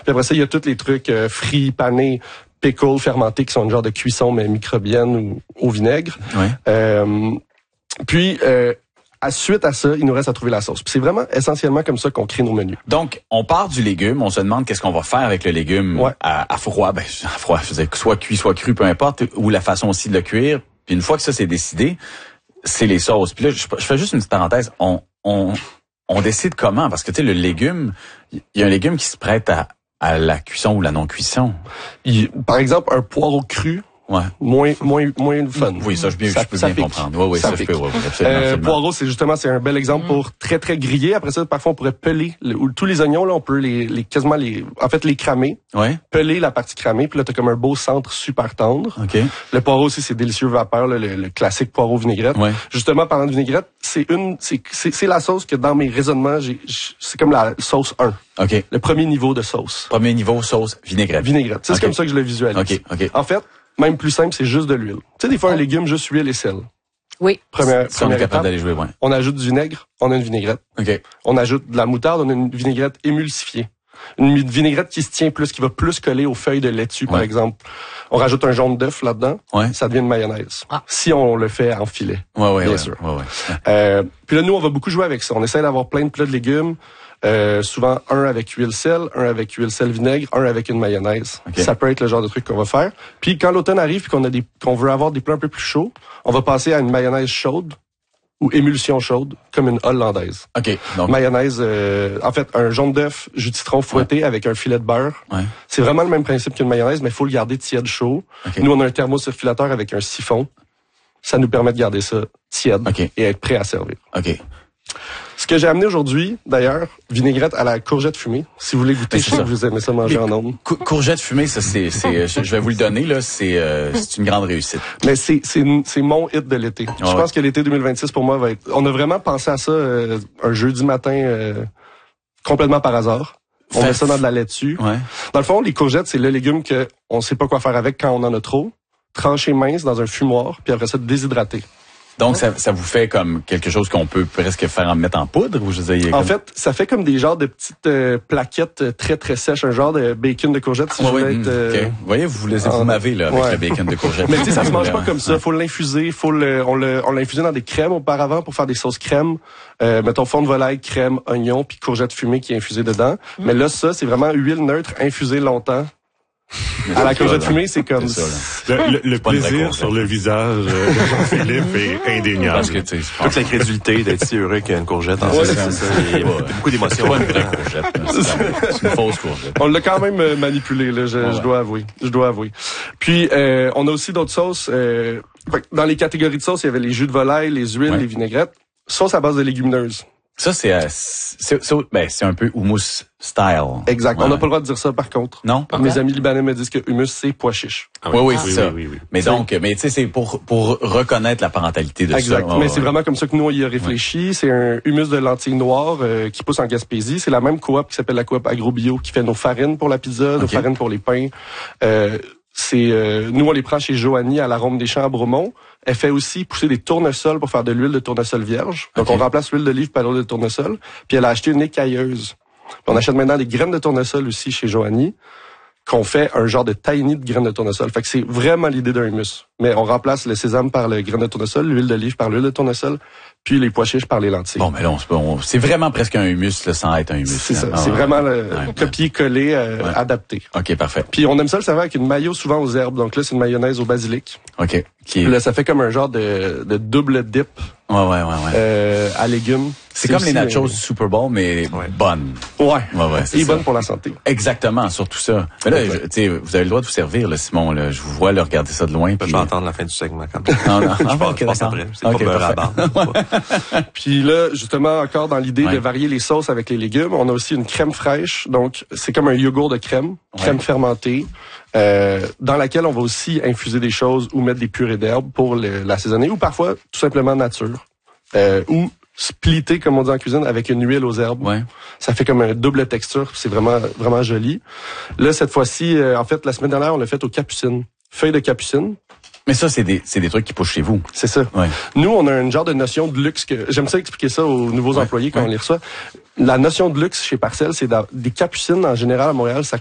Puis après ça, il y a tous les trucs frits, panés, pickles, fermentés, qui sont une genre de cuisson, mais microbienne ou au vinaigre. Ouais. Puis, suite à ça, il nous reste à trouver la sauce. Puis c'est vraiment essentiellement comme ça qu'on crée nos menus. Donc, on part du légume, on se demande qu'est-ce qu'on va faire avec le légume à froid. Ben, à froid, je veux dire, soit cuit, soit cru, peu importe, ou la façon aussi de le cuire. Puis une fois que ça c'est décidé, c'est les sauces. Puis là, je fais juste une petite parenthèse. On décide comment? Parce que, tu sais, le légume, il y a un légume qui se prête à la cuisson ou la non-cuisson. Par exemple, un poireau cru, moins fun. Oui, ça, je peux bien comprendre. Oui, ça je peux, absolument. Poireau, c'est un bel exemple pour très, très griller. Après ça, parfois, on pourrait peler, tous les oignons, là, on peut quasiment les cramer. Ouais. Peler la partie cramée, puis là, t'as comme un beau centre super tendre. OK. Le poireau aussi, c'est délicieux vapeur, là, le classique poireau vinaigrette. Ouais. Justement, parlant de vinaigrette, c'est la sauce que dans mes raisonnements, c'est comme la sauce 1. OK. Le premier niveau de sauce. Premier niveau, sauce, vinaigrette. Vinaigrette. C'est comme ça que je le visualise. OK. En fait, même plus simple, c'est juste de l'huile. Tu sais, des fois, un légume, juste huile et sel. Oui. Première on est capable étape, d'aller jouer, ouais. on ajoute du vinaigre, on a une vinaigrette. OK. On ajoute de la moutarde, on a une vinaigrette émulsifiée. Une vinaigrette qui se tient plus, qui va plus coller aux feuilles de laitue, par exemple. On rajoute un jaune d'œuf là-dedans, ça devient une mayonnaise. Si on le fait en filet, bien sûr. Puis là, nous, on va beaucoup jouer avec ça. On essaie d'avoir plein de plats de légumes. Souvent un avec huile sel, un avec huile sel vinaigre, un avec une mayonnaise. Ça peut être le genre de truc qu'on va faire. Puis quand l'automne arrive puis qu'on veut avoir des plats un peu plus chauds, on va passer à une mayonnaise chaude ou émulsion chaude comme une hollandaise. OK. Donc mayonnaise en fait un jaune d'œuf, jus de citron fouetté avec un filet de beurre. C'est vraiment le même principe qu'une mayonnaise mais il faut le garder tiède chaud. Nous on a un thermocirculateur avec un siphon. Ça nous permet de garder ça tiède et être prêt à servir. OK. Ce que j'ai amené aujourd'hui, d'ailleurs, vinaigrette à la courgette fumée. Si vous voulez goûter, je sais que vous aimez ça manger en ondes. Courgette fumée, ça je vais vous le donner là, c'est une grande réussite. Mais c'est mon hit de l'été. Je pense que l'été 2026 pour moi va être. On a vraiment pensé à ça un jeudi matin complètement par hasard. On met ça dans de la laitue. Dans le fond, les courgettes, c'est le légume que on sait pas quoi faire avec quand on en a trop. Tranché mince dans un fumoir, puis après ça déshydraté. Donc, ça vous fait comme quelque chose qu'on peut presque faire mettre en poudre? Ou en fait, ça fait comme des genres de petites plaquettes très, très sèches, un genre de bacon de courgette, si je voulais être... Vous voyez, vous m'avez là, avec le bacon de courgette. Mais tu sais, ça se mange pas comme ça. Faut l'infuser, on l'a infusé dans des crèmes auparavant pour faire des sauces crème. Mettons fond de volaille, crème, oignon, puis courgette fumée qui est infusée dedans. Mais là, ça, c'est vraiment huile neutre infusée longtemps. À la courgette fumée, c'est comme le plaisir sur le visage de Jean-Philippe est indéniable. Parce que toute la crédulité d'être si heureux qu'il y a une courgette. C'est ça. Il y a beaucoup d'émotions. C'est pas une vraie courgette. C'est une fausse courgette. On l'a quand même manipulé, là. Je dois avouer. Puis on a aussi d'autres sauces. Dans les catégories de sauces, il y avait les jus de volaille, les huiles, les vinaigrettes. Sauce à base de légumineuses. Ça, c'est un peu hummus style. Exact. On n'a pas le droit de dire ça, par contre. Non? Mes amis libanais me disent que hummus, c'est pois chiche. Oui, c'est ça. Oui. Mais donc, tu sais, c'est pour reconnaître la parentalité de exact. Ça. Mais c'est vraiment comme ça que nous, on y a réfléchi. C'est un hummus de lentilles noires qui pousse en Gaspésie. C'est la même coop qui s'appelle la coop AgroBio qui fait nos farines pour la pizza, nos farines pour les pains. Nous, on les prend chez Joanie à l'Arôme des Champs à Bromont. Elle fait aussi pousser des tournesols pour faire de l'huile de tournesol vierge. Donc, on remplace l'huile d'olive par l'huile de tournesol. Puis, elle a acheté une écailleuse. Puis on achète maintenant des graines de tournesol aussi chez Joanie, qu'on fait un genre de tahini de graines de tournesol. Fait que c'est vraiment l'idée d'un hummus. Mais on remplace le sésame par le graine de tournesol, l'huile d'olive par l'huile de tournesol, puis les pois chiches par les lentilles. Bon, mais là, c'est vraiment presque un hummus, là, sans être un hummus. C'est ça. C'est vraiment copier-coller adapté. OK, parfait. Puis on aime ça le servir avec une mayo souvent aux herbes. Donc là, c'est une mayonnaise au basilic. OK. Là, ça fait comme un genre de double dip. À légumes. C'est comme les nachos du Super Bowl, mais bonnes. Et bonnes pour la santé. Exactement, surtout ça. Mais là, tu sais, vous avez le droit de vous servir, là, Simon. Là, je vous vois là, regarder ça de loin. Je vais attendre la fin du segment comme ça. Non. Je passe après. C'est pas beurre à barbe. Puis là, justement, encore dans l'idée de varier les sauces avec les légumes, on a aussi une crème fraîche. Donc, c'est comme un yogourt de crème fermentée. Dans laquelle on va aussi infuser des choses ou mettre des purées d'herbes pour l'assaisonner ou parfois tout simplement nature ou splitter comme on dit en cuisine avec une huile aux herbes. Ça fait comme une double texture, c'est vraiment vraiment joli. Là cette fois-ci en fait la semaine dernière on l'a fait aux capucines, feuilles de capucine. Mais ça, c'est des trucs qui poussent chez vous. C'est ça. Nous, on a une genre de notion de luxe que j'aime ça expliquer ça aux nouveaux employés quand on les reçoit. La notion de luxe chez Parcelles, c'est des capucines en général à Montréal, ça